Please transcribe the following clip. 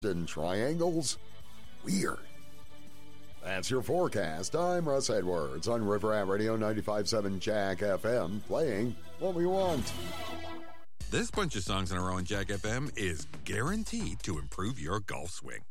and triangles? Weird. That's your forecast. I'm Russ Edwards on River Rat Radio 95.7 Jack FM, playing what we want. This bunch of songs in a row on Jack FM is guaranteed to improve your golf swing.